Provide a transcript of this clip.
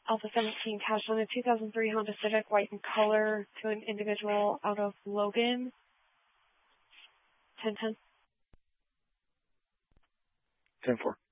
Alpha 17 cash on a 2003 Honda Civic, white in color, to an individual out of Logan. 10-10. 10-4.